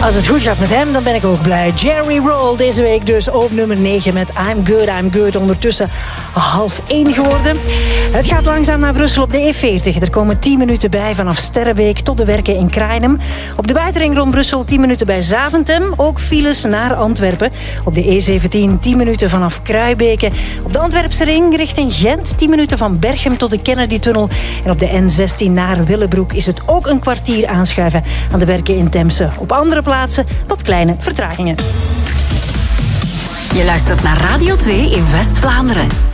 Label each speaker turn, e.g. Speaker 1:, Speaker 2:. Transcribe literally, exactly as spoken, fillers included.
Speaker 1: Als het goed gaat met hem, dan ben ik ook blij. Jerry Roll deze week dus op nummer negen met I'm Good, I'm Good. Ondertussen half één geworden. Het gaat langzaam naar Brussel op de E veertig. Er komen tien minuten bij vanaf Sterrebeek tot de werken in Krainem. Op de buitenring rond Brussel tien minuten bij Zaventem. Ook files naar Antwerpen. Op de E zeventien tien minuten vanaf Kruibeke. Op de Antwerpse ring richting Gent tien minuten van Berchem tot de Kennedy-tunnel. En op de N zestien naar Willebroek is het ook een kwartier aanschuiven aan de werken in Temse. Op andere plaatsen wat kleine vertragingen.
Speaker 2: Je luistert naar Radio twee in West-Vlaanderen.